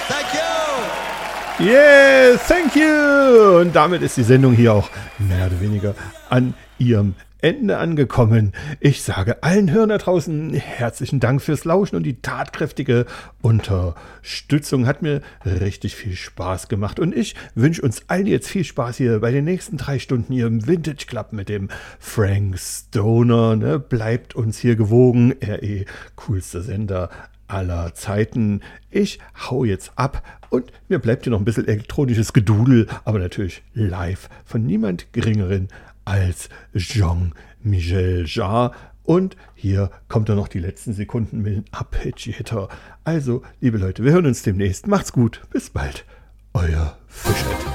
Thank you. Yes, thank you. Und damit ist die Sendung hier auch mehr oder weniger an ihrem Ende angekommen. Ich sage allen Hörern da draußen herzlichen Dank fürs Lauschen und die tatkräftige Unterstützung. Hat mir richtig viel Spaß gemacht. Und ich wünsche uns allen jetzt viel Spaß hier bei den nächsten 3 Stunden hier im Vintage Club mit dem Frank Stoner. Ne? Bleibt uns hier gewogen. RE, coolster Sender aller Zeiten. Ich hau jetzt ab und mir bleibt hier noch ein bisschen elektronisches Gedudel, aber natürlich live von niemand Geringeren als Jean-Michel Jarre. Und hier kommt dann noch die letzten Sekunden mit dem Arpeggiator. Also, liebe Leute, wir hören uns demnächst. Macht's gut. Bis bald. Euer Fischert.